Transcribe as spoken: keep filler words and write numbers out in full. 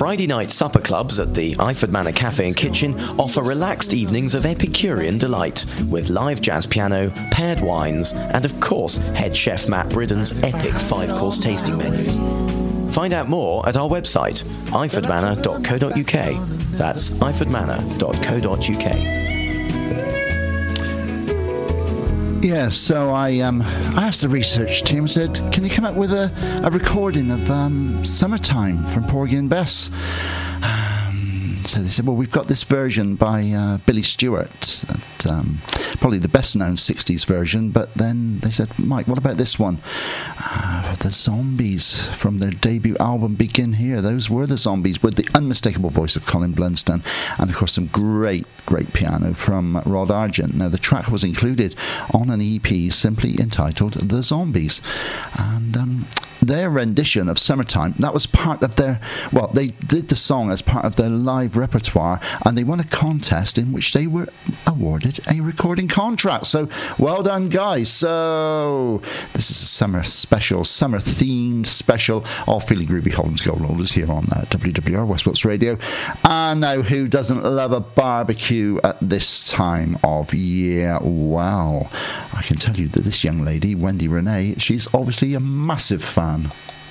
Friday night supper clubs at the Iford Manor Cafe and Kitchen offer relaxed evenings of Epicurean delight with live jazz piano, paired wines, and of course head chef Matt Bridden's epic five-course tasting menus. Find out more at our website, iford manor dot co dot uk. That's iford manor dot co dot uk. Yeah, so I um, I asked the research team, I said, can you come up with a, a recording of um, Summertime from Porgy and Bess? Um, so they said, well, we've got this version by uh, Billy Stewart, that, um, probably the best known sixties version, but then they said, Mike, what about this one? Uh, the Zombies from their debut album Begin Here. Those were the Zombies with the unmistakable voice of Colin Blunstone, and of course some great, great piano from Rod Argent. Now the track was included on an E P simply entitled The Zombies, and um, their rendition of Summertime, that was part of their, well, they did the song as part of their live repertoire, and they won a contest in which they were awarded a recording contract. So well done, guys. So this is a summer special, summer themed special of Feeling Groovy Holland's Gold Rollers here on uh, W W R Westport Radio. And now, who doesn't love a barbecue at this time of year? Well, I can tell you that this young lady, Wendy Renee, she's obviously a massive fan.